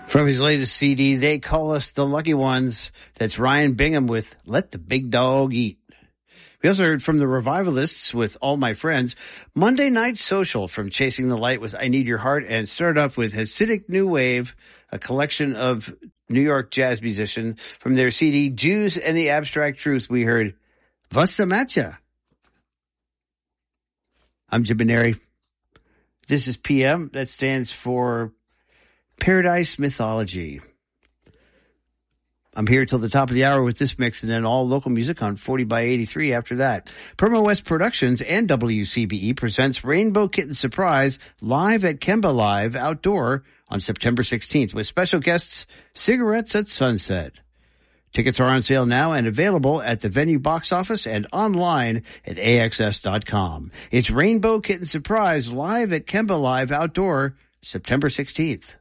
From his latest CD, They Call Us the Lucky Ones. That's Ryan Bingham with Let the Big Dog Eat. We also heard from the Revivalists with All My Friends. Monday Night Social from Chasing the Light with I Need Your Heart. And started off with Hasidic New Wave, a collection of New York jazz musicians. From their CD, Jews and the Abstract Truth, we heard Vasamatcha. I'm Jim Benary. This is PM. That stands for Paradise Mythology. I'm here till the top of the hour with this mix and then all local music on 40 by 83 after that. Perma West Productions and WCBE presents Rainbow Kitten Surprise live at Kemba Live Outdoor on September 16th with special guests Cigarettes at Sunset. Tickets are on sale now and available at the venue box office and online at AXS.com. It's Rainbow Kitten Surprise live at Kemba Live Outdoor September 16th.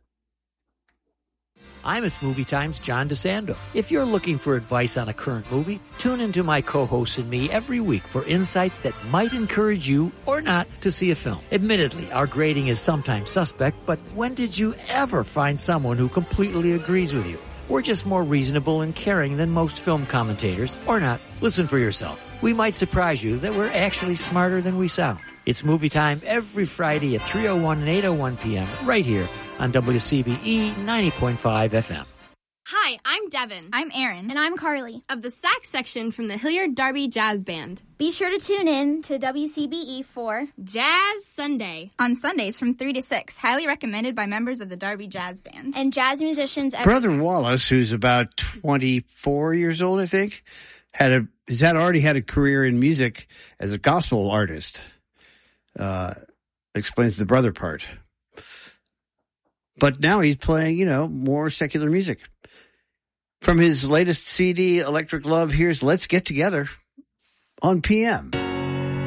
I'm It's Movie Time's John DeSando. If you're looking for advice on a current movie, tune into my co-host and me every week for insights that might encourage you or not to see a film. Admittedly, our grading is sometimes suspect, but when did you ever find someone who completely agrees with you? We're just more reasonable and caring than most film commentators, or not. Listen for yourself. We might surprise you that we're actually smarter than we sound. It's Movie Time every Friday at 3:01 and 8:01 p.m. right here on WCBE 90.5 FM. Hi, I'm Devin. I'm Erin. And I'm Carly. Of the sax section from the Hilliard Darby Jazz Band. Be sure to tune in to WCBE for Jazz Sunday. On Sundays from 3 to 6. Highly recommended by members of the Darby Jazz Band. And jazz musicians. Brother Wallace, who's about 24 years old, I think, already had a career in music as a gospel artist. Explains the brother part. But now he's playing, more secular music. From his latest CD, Electric Love, here's Let's Get Together on PM.